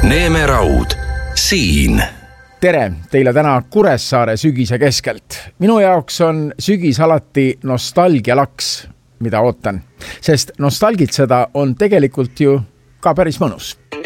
Neeme Raud, siin. Tere teile täna Kuressaare sügise keskelt. Minu jaoks on sügis alati nostalgialaks, mida ootan, sest nostalgitseda on tegelikult ju ka päris mõnus.